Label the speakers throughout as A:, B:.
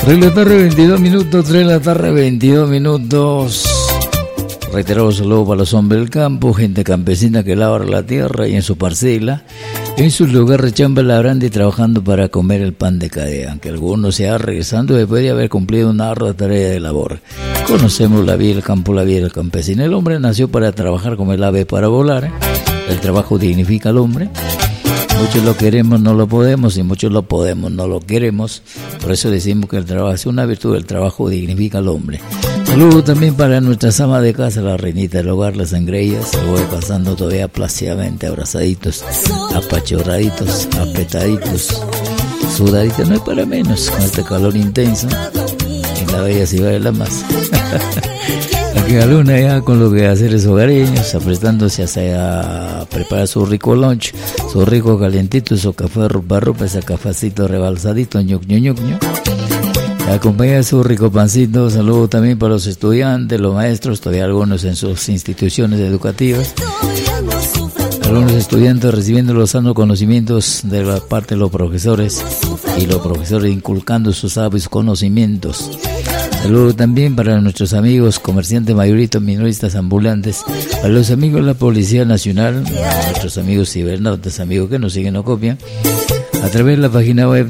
A: 3 de la tarde, 22 minutos, 3 de la tarde, 22 minutos. Reiterado saludo para los hombres del campo, gente campesina que labra la tierra y en su parcela, en su lugar de chamba labrando y trabajando para comer el pan de cada día, aunque algunos se han regresando después de haber cumplido una ardua tarea de labor. Conocemos la vida del campo, la vida del campesino. El hombre nació para trabajar como el ave para volar. El trabajo dignifica al hombre. Muchos lo queremos, no lo podemos, y muchos lo podemos, no lo queremos. Por eso decimos que el trabajo es una virtud, el trabajo dignifica al hombre. Saludos también para nuestras amas de casa, la reinita del hogar, las engreídas. Se voy pasando todavía plácidamente, abrazaditos, apachorraditos, apretaditos, sudaditos, no es para menos, con este calor intenso. En la bella ciudad de Lamas. Aquí a Luna ya con los quehaceres hogareños, apretándose a preparar su rico lunch, su rico calentito, su café rupa, ese cafecito rebalsadito, ñuc. Acompaña su rico pancito. Saludo también para los estudiantes, los maestros, todavía algunos en sus instituciones educativas. Algunos estudiantes recibiendo los sanos conocimientos de la parte de los profesores y los profesores inculcando sus sabios conocimientos. Saludos también para nuestros amigos comerciantes mayoritos, minoristas, ambulantes, para los amigos de la Policía Nacional, nuestros amigos cibernautas, amigos que nos siguen o copian, a través de la página web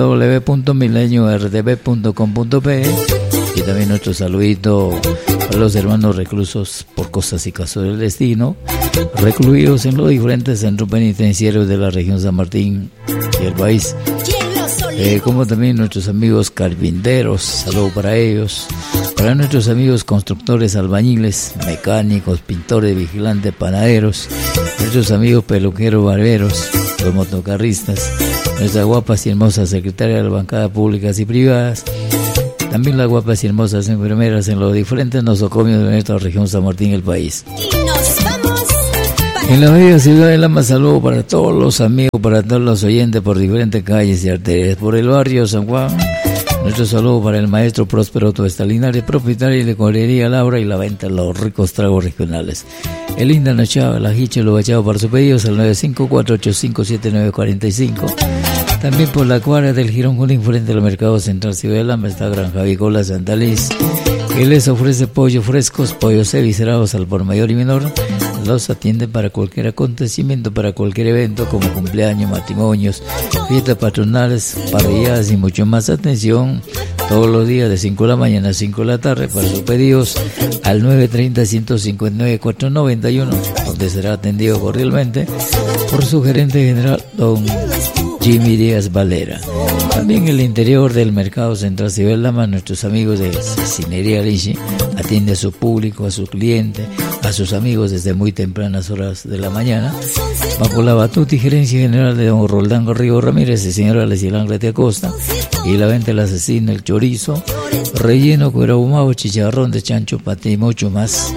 A: www.milenioRTV.com.pe, y también nuestro saludito a los hermanos reclusos por cosas y casos del destino, recluidos en los diferentes centros penitenciarios de la región San Martín y el país. Como también nuestros amigos carpinteros, saludo para ellos, para nuestros amigos constructores, albañiles, mecánicos, pintores, vigilantes, panaderos, nuestros amigos peluqueros, barberos, los motocarristas, nuestras guapas y hermosas secretarias de las bancadas públicas y privadas, también las guapas y hermosas enfermeras en los diferentes nosocomios de nuestra región San Martín y el país. En la bella ciudad de Lamas, saludo para todos los amigos, para todos los oyentes por diferentes calles y arterias. Por el barrio San Juan, nuestro saludo para el maestro Próspero Tuestalinares, propietario de Colería Laura y la venta de los ricos tragos regionales. El Inda Nachaba, la Hiche, lo bachado para sus pedidos al 954-857945. También por la cuadra del Girón Junín, frente al Mercado Central Ciudad de Lamas, está Granja Avícola Santa Liz, que les ofrece pollo frescos, pollos eviscerados al por mayor y menor. Los atienden para cualquier acontecimiento, para cualquier evento como cumpleaños, matrimonios, fiestas patronales, parrilladas y mucho más. Atención, todos los días de 5 de la mañana a 5 de la tarde para sus pedidos al 930-159-491, donde será atendido cordialmente por su gerente general, don Jimmy Díaz Valera. También en el interior del Mercado Central Ciudad de Lamas, nuestros amigos de Cecinería Lichi atiende a su público, a sus clientes, a sus amigos desde muy tempranas horas de la mañana, bajo la batuta y gerencia general de don Roldán Garrigo Ramírez y señora Lesilán Glete Acosta, y la venta del asesino, el chorizo, relleno, cuero ahumado, chicharrón de chancho, paté y mucho más.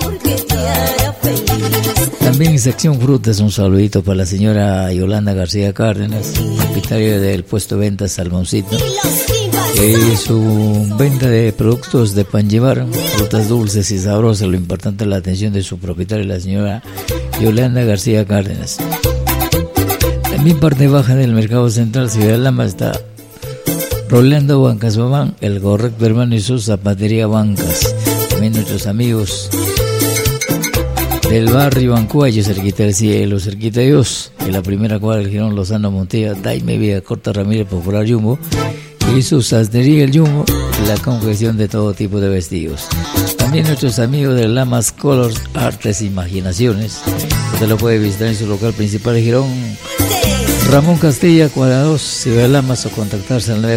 A: También en sección frutas, un saludito para la señora Yolanda García Cárdenas, propietaria del puesto de ventas Salmoncito, y su venta de productos de pan llevar, frutas dulces y sabrosas. Lo importante es la atención de su propietaria, la señora Yolanda García Cárdenas. También parte baja del Mercado Central Ciudad de Lamas está Rolando Bancas Mamán, el correcto hermano y su zapatería Bancas. También nuestros amigos del barrio Bancuayo, cerquita del cielo, cerquita de Dios, en la primera cuadra del Girón Lozano Montilla, Daime Villa Corta Ramírez Popular Jumbo, y su sastrería El Jumbo, la confección de todo tipo de vestidos. También nuestros amigos de Lamas Colors, Artes e Imaginaciones, usted lo puede visitar en su local principal de Girón, Ramón Castilla, cuadra 2, Ciudad de Lamas, o contactarse al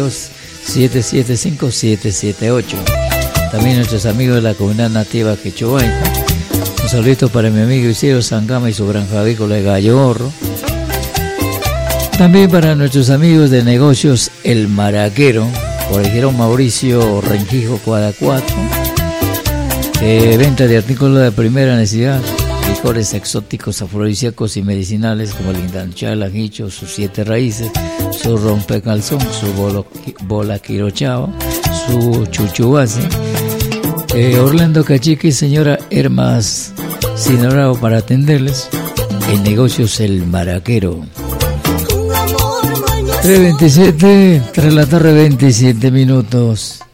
A: 942-775-778. También nuestros amigos de la comunidad nativa Quechua. Un saludito para mi amigo Isidro Sangama y su granja avícola de Gallo Gorro. También para nuestros amigos de negocios El Maraquero, por el Girón Mauricio Renquijo, cuadra 4. Venta de artículos de primera necesidad, licores exóticos, afrodisíacos y medicinales como el indanchal, ajicho, sus 7 raíces, su rompecalzón, su bola quirochao, su chuchubase. Orlando Cachique, señora Hermas Sinorao para atenderles en negocios El Maraquero. 3:27, 3 de la tarde, 27 minutos.